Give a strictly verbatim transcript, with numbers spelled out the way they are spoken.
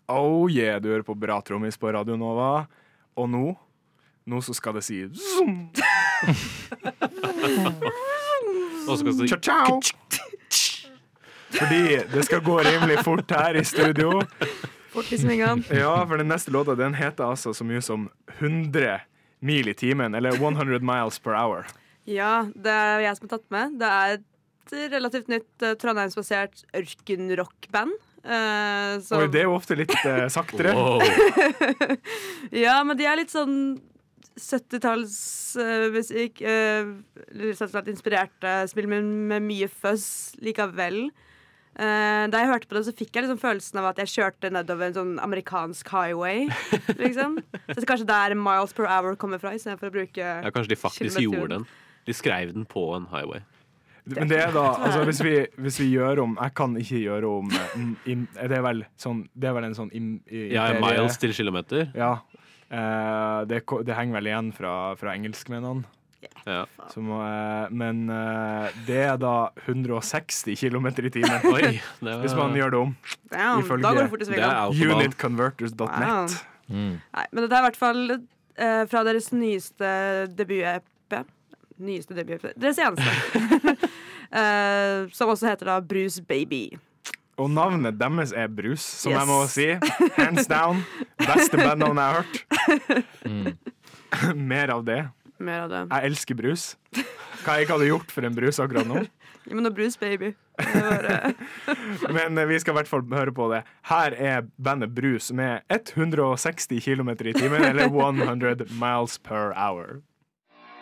Oh yeah, du hører på Bra Trommis på Radio Nova. Og nå, nå så skal det si zoom. Og så skal det si Ciao, ciao. Fordi det skal gå rimelig fort her i studio. Fort i svingene. Ja, for den neste låta, den heter altså så mye som hundre mil i timen, eller hundre miles per hour. Ja, det er jeg som har tatt med. Det er et relativt nytt uh, trondheimsbasert ørkenrockband. Uh, som... Oi, det er jo ofte litt uh, saktere. Wow. Ja, men de er litt sånn syttitalls-musikk. Uh, uh, syttitalls inspirerte spill med, med mye fuzz likevel. Uh, da jeg hørte på det, så fikk jeg liksom følelsen av at jeg kjørte nedover en sånn amerikansk highway. Liksom. Så det er kanskje der miles per hour kommer fra, i stedet for å bruke Ja, kanskje de faktisk kilometer. gjorde den. De skrev den på en highway. Men det er da, altså hvis vi, hvis vi gjør om Jeg kan ikke gjøre om mm, im, Det er vel sånn Det er vel en sånn im, i, Ja, det- miles til kilometer. Ja. Eh, det, ko- det henger vel igjen fra, fra engelskmennene. Ja. Som, eh, men eh, det er da hundre seksti kilometer i timen. Oi, det var... Hvis man gjør det om. Damn, Ifølge- da går det fort i Det er svingene. autobahn. Unitconverters dot net. Mm. Nei, men dette er i hvert fall uh, fra deres nyeste debut-E P. Nyeste debut-E P. Deres eneste. uh, som også heter da Bruce Baby. Og navnet deres er Brus, som Yes. jeg må si. Hands down. Beste bandnavnet jeg har hørt. Mer av det. Mer av det. Jeg elsker brus. Hva jeg ikke hadde gjort for en brus akkurat nå. Ja, men nå Bruce Baby. Det var, uh, Men eh, vi skal i hvert fall høre på det. Her er bandet Brus med hundre seksti kilometer i timen, eller hundre miles per hour.